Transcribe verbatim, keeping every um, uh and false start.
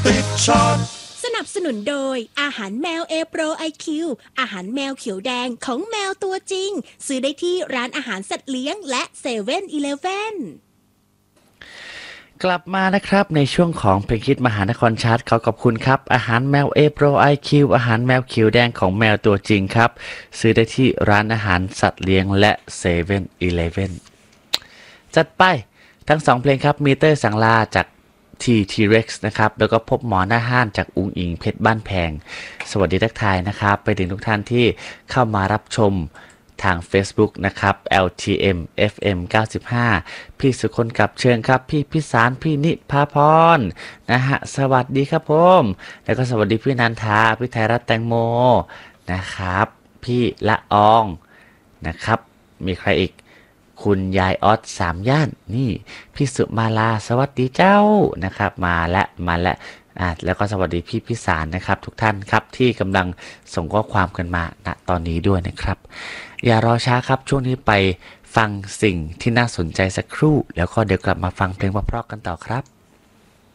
ติดช็อตสนับสนุนโดยอาหารแมวเอโปรไอคิวอาหารแมวเขียวแดงของแมวตัวจริงซื้อได้ที่ร้านอาหารสัตว์เลี้ยงและเซเว่นอีเลฟเว่นกลับมานะครับในช่วงของเพลงฮิตมหานครชาร์ตขอขอบคุณครับอาหารแมวเอโปรไอคิวอาหารแมวเขียวแดงของแมวตัวจริงครับซื้อได้ที่ร้านอาหารสัตว์เลี้ยงและเซเว่นอีเลฟเว่นจัดไปทั้งสองเพลงครับมีเตอร์สังลาจากทีทีเร็กซ์นะครับแล้วก็พบหมอหน้าห้านจากอุงอิงเพชรบ้านแพงสวัสดีทักทายนะครับไปถึงทุกท่านที่เข้ามารับชมทาง Facebook นะครับ แอล ที เอ็ม เอฟ เอ็ม เก้าสิบห้าพี่สุคนกับเชิญครับพี่พิสารพี่นิพาพรนะฮะสวัสดีครับผมแล้วก็สวัสดีพี่นันทาพี่ไทยรัตน์แตงโมนะครับพี่ละอองนะครับมีใครอีกคุณยายออสสามย่านนี่พี่สุมาลาสวัสดีเจ้านะครับมาและมาและอ่าแล้วก็สวัสดีพี่พิสารนะครับทุกท่านครับที่กำลังส่งข้อความกันมาณตอนนี้ด้วยนะครับอย่ารอช้าครับช่วงนี้ไปฟังสิ่งที่น่าสนใจสักครู่แล้วก็เดี๋ยวกลับมาฟังเพลงเพราะๆกันต่อครับ